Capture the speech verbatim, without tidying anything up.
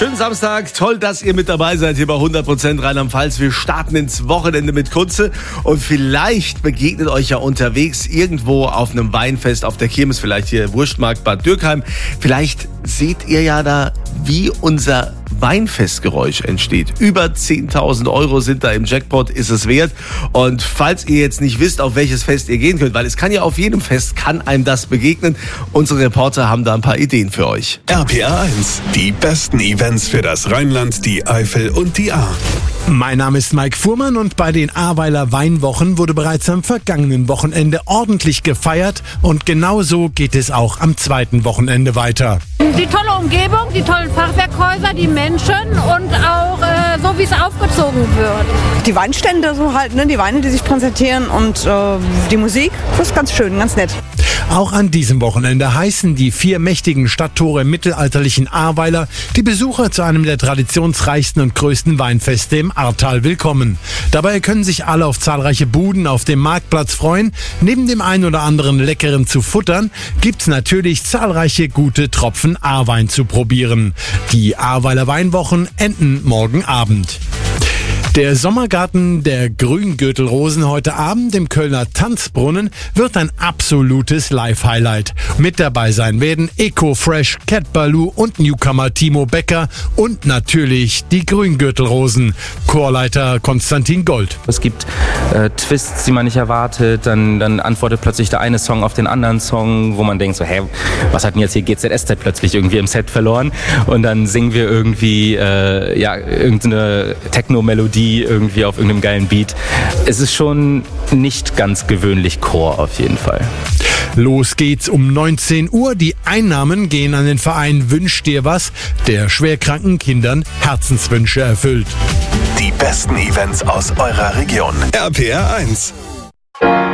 Schönen Samstag, toll, dass ihr mit dabei seid hier bei hundert Prozent Rheinland-Pfalz. Wir starten ins Wochenende mit Kunze und vielleicht begegnet euch ja unterwegs irgendwo auf einem Weinfest, auf der Kirmes, vielleicht hier Wurstmarkt Bad Dürkheim. Vielleicht seht ihr ja da, wie unser Weinfestgeräusch entsteht. Über zehntausend Euro sind da im Jackpot, ist es wert. Und falls ihr jetzt nicht wisst, auf welches Fest ihr gehen könnt, weil es kann ja auf jedem Fest, kann einem das begegnen. Unsere Reporter haben da ein paar Ideen für euch. R P R eins, die besten Events für das Rheinland, die Eifel und die Ahr. Mein Name ist Mike Fuhrmann und bei den Ahrweiler Weinwochen wurde bereits am vergangenen Wochenende ordentlich gefeiert und genauso geht es auch am zweiten Wochenende weiter. Die tolle Umgebung, die tollen Fachwerkhäuser, die Menschen und auch äh, so, wie es aufgezogen wird. Die Weinstände so halt, ne? Die Weine, die sich präsentieren und äh, die Musik, das ist ganz schön, ganz nett. Auch an diesem Wochenende heißen die vier mächtigen Stadttore im mittelalterlichen Ahrweiler die Besucher zu einem der traditionsreichsten und größten Weinfeste im Ahrtal willkommen. Dabei können sich alle auf zahlreiche Buden auf dem Marktplatz freuen. Neben dem ein oder anderen Leckeren zu futtern, gibt's natürlich zahlreiche gute Tropfen Ahrwein zu probieren. Die Ahrweiler Weinwochen enden morgen Abend. Der Sommergarten der Grüngürtelrosen heute Abend im Kölner Tanzbrunnen wird ein absolutes Live-Highlight. Mit dabei sein werden Ecofresh, Cat Baloo und Newcomer Timo Becker und natürlich die Grüngürtelrosen. Chorleiter Konstantin Gold. Es gibt äh, Twists, die man nicht erwartet, dann, dann antwortet plötzlich der eine Song auf den anderen Song, wo man denkt so, hä, was hat denn jetzt hier G Z S Z plötzlich irgendwie im Set verloren? Und dann singen wir irgendwie äh, ja, irgendeine Techno-Melodie irgendwie auf irgendeinem geilen Beat. Es ist schon nicht ganz gewöhnlich Chor auf jeden Fall. Los geht's um neunzehn Uhr. Die Einnahmen gehen an den Verein Wünsch dir was, der schwerkranken Kindern Herzenswünsche erfüllt. Die besten Events aus eurer Region. R P R eins.